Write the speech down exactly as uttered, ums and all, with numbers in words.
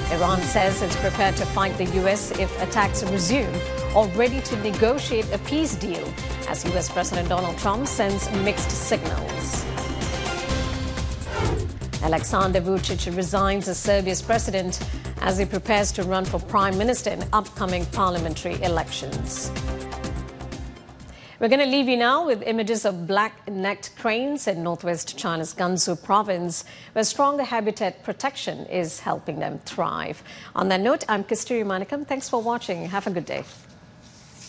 Iran says it's prepared to fight the U S if attacks resume, or ready to negotiate a peace deal as U S President Donald Trump sends mixed signals. Alexander Vucic resigns as Serbia's president as he prepares to run for prime minister in upcoming parliamentary elections. We're going to leave you now with images of black-necked cranes in northwest China's Gansu province, where stronger habitat protection is helping them thrive. On that note, I'm Kasturi Manikam. Thanks for watching. Have a good day.